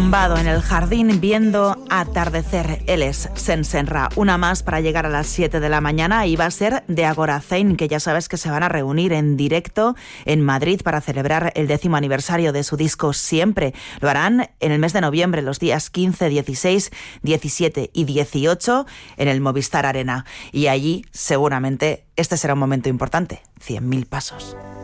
tumbado en el jardín viendo atardecer. Él es Sensenra. Una más para llegar a las 7 de la mañana y va a ser de Agorazain, que ya sabes que se van a reunir en directo en Madrid para celebrar el 10º aniversario de su disco Siempre. Lo harán en el mes de noviembre, los días 15, 16, 17 y 18 en el Movistar Arena. Y allí seguramente este será un momento importante, 100.000 pasos.